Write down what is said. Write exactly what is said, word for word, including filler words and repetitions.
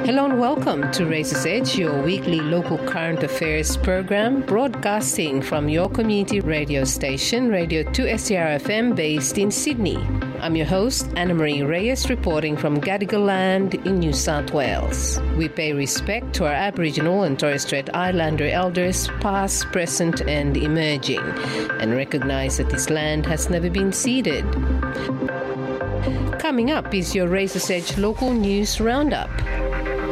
Hello and welcome to Razor's Edge, your weekly local current affairs program, broadcasting from your community radio station, Radio two S C R F M, based in Sydney. I'm your host, Anna Marie Reyes, reporting from Gadigal Land in New South Wales. We pay respect to our Aboriginal and Torres Strait Islander elders, past, present and emerging, and recognise that this land has never been ceded. Coming up is your Razor's Edge local news roundup.